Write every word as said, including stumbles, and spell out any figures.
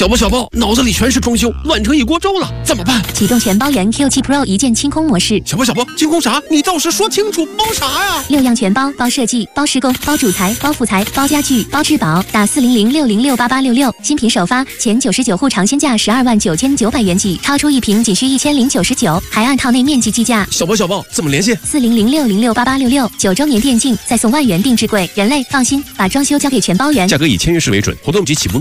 小宝小宝，脑子里全是装修，乱成一锅粥了，怎么办？ 启动全包圆 Q 七 Pro 一键清空模式。 小宝小宝，清空啥？你倒是说清楚，包啥呀？ 六样全包，包设计，包施工，包主材，包副材，包家具，包质保。打四零零六零六八八六六，新品首发，前九十九户尝鲜价十二万九千九百元起，超出一瓶仅需一千零九十九，还按套内面积计价。 小宝小宝，怎么联系？ 四零零六零六八八六六，九周年电竞，再送万元定制柜，人类放心，把装修交给全包圆。 价格以签约式为准，活动及起步